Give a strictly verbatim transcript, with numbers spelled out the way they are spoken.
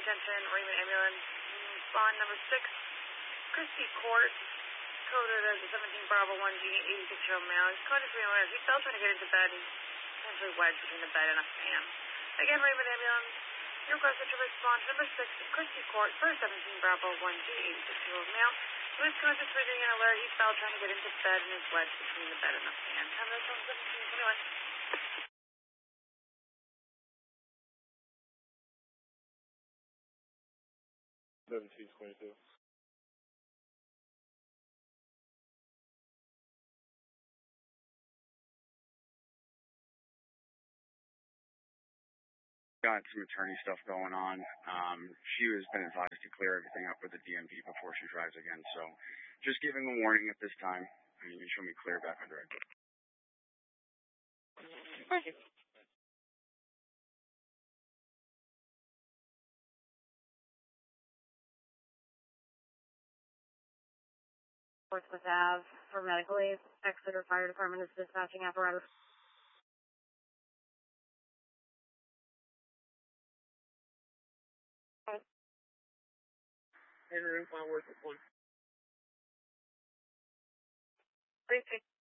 attention, Raymond Ambulance, spawn number six, Christie Court, coded as a seventeen Bravo one G, eighty-six year old male. He's coded for an alert. He fell trying to get into bed and potentially wedged between the bed and a fan. Again, Raymond Ambulance, you requested to respond to number six, Christie Court, for seventeen Bravo one G, eighty-six year old male. Who is conscious for getting an alert. He fell trying to get into bed and is wedged between the bed and the fan. Time of seventeen twenty-one. seventeen twenty-two. Got some attorney stuff going on. Um, she has been advised to clear everything up with the D M V before she drives again, so just giving a warning at this time. I mean, she'll be clear back on drive. Thank you. Portsmouth Ave for medical aid. Exeter Fire Department is dispatching apparatus. Henry, my work at one. Three,